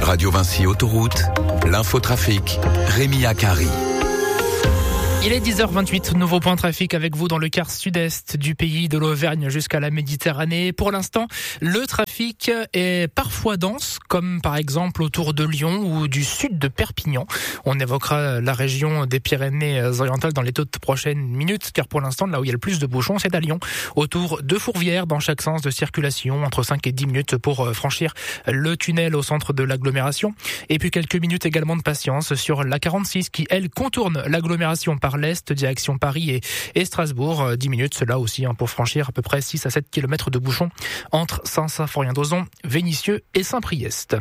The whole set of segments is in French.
Radio Vinci Autoroute, l'infotrafic, Rémi Akari. Il est 10h28, nouveau point de trafic avec vous dans le quart sud-est du pays, de l'Auvergne jusqu'à la Méditerranée. Pour l'instant, le trafic est parfois dense, comme par exemple autour de Lyon ou du sud de Perpignan. On évoquera la région des Pyrénées-Orientales dans les toutes prochaines minutes, car pour l'instant, là où il y a le plus de bouchons, c'est à Lyon, autour de Fourvière, dans chaque sens de circulation, entre 5 et 10 minutes pour franchir le tunnel au centre de l'agglomération. Et puis quelques minutes également de patience sur la 46 qui, elle, contourne l'agglomération par l'est, direction Paris et Strasbourg. 10 minutes, là aussi, pour franchir à peu près 6 à 7 km de bouchons entre Saint-Symphorien-d'Ozon, Vénissieux et Saint-Priest.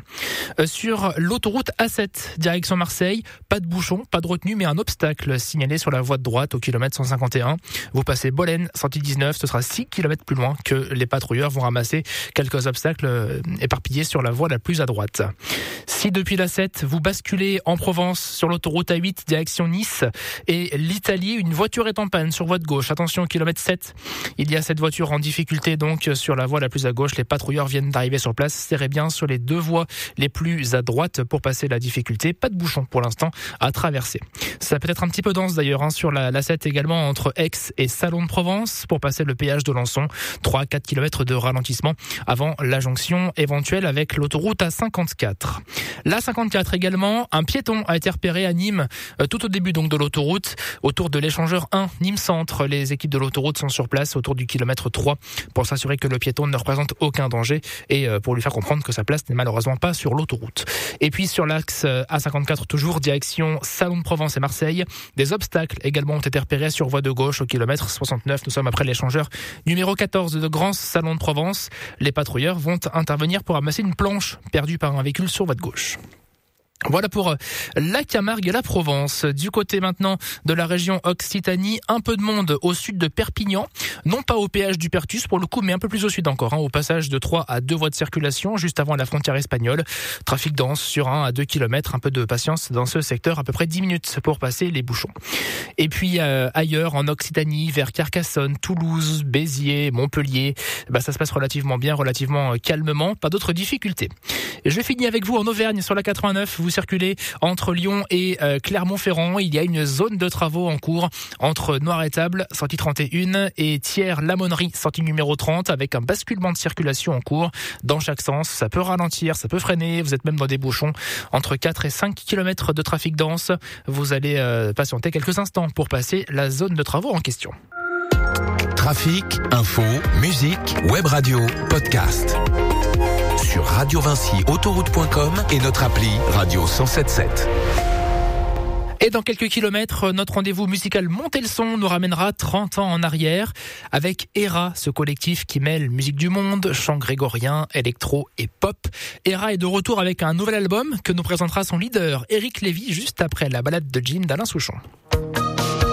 Sur l'autoroute A7, direction Marseille, pas de bouchon, pas de retenue, mais un obstacle signalé sur la voie de droite au kilomètre 151. Vous passez Bolène, sortie 19, ce sera 6 km plus loin que les patrouilleurs vont ramasser quelques obstacles éparpillés sur la voie la plus à droite. Si depuis la 7, vous basculez en Provence sur l'autoroute A8, direction Nice et l'Italie, une voiture est en panne sur voie de gauche. Attention au kilomètre 7. Il y a cette voiture en difficulté donc sur la voie la plus à gauche. Les patrouilleurs viennent d'arriver sur place. Serrez bien sur les deux voies les plus à droite pour passer la difficulté. Pas de bouchon pour l'instant à traverser. Ça peut être un petit peu dense d'ailleurs sur la 7 également entre Aix et Salon de Provence pour passer le péage d'Alençon. 3-4 km de ralentissement avant la jonction éventuelle avec l'autoroute A54. La 54 également, un piéton a été repéré à Nîmes tout au début donc de l'autoroute. Autour de l'échangeur 1, Nîmes Centre, les équipes de l'autoroute sont sur place autour du kilomètre 3 pour s'assurer que le piéton ne représente aucun danger et pour lui faire comprendre que sa place n'est malheureusement pas sur l'autoroute. Et puis sur l'axe A54 toujours, direction Salon de Provence et Marseille, des obstacles également ont été repérés sur voie de gauche au kilomètre 69. Nous sommes après l'échangeur numéro 14 de Grand Salon de Provence. Les patrouilleurs vont intervenir pour ramasser une planche perdue par un véhicule sur voie de gauche. Voilà pour la Camargue et la Provence. Du côté maintenant de la région Occitanie, un peu de monde au sud de Perpignan, non pas au péage du Pertus pour le coup, mais un peu plus au sud encore, au passage de 3 à 2 voies de circulation, juste avant la frontière espagnole. Trafic dense sur 1 à 2 km, un peu de patience dans ce secteur, à peu près 10 minutes pour passer les bouchons. Et puis ailleurs, en Occitanie, vers Carcassonne, Toulouse, Béziers, Montpellier, ça se passe relativement bien, relativement calmement, pas d'autres difficultés. Et je finis avec vous en Auvergne sur la 89, vous circulez entre Lyon et Clermont-Ferrand. Il y a une zone de travaux en cours entre Noiretable, sortie 31, et Thiers-Lamonnerie, sortie numéro 30, avec un basculement de circulation en cours dans chaque sens. Ça peut ralentir, ça peut freiner. Vous êtes même dans des bouchons entre 4 et 5 km de trafic dense. Vous allez patienter quelques instants pour passer la zone de travaux en question. Trafic, info, musique, web radio, podcast. Sur radiovinciautoroute.com et notre appli Radio 107.7. Et dans quelques kilomètres, notre rendez-vous musical Montez le son nous ramènera 30 ans en arrière avec ERA, ce collectif qui mêle musique du monde, chant grégorien, électro et pop. ERA est de retour avec un nouvel album que nous présentera son leader Eric Lévy juste après la balade de Jean d'Alain Souchon.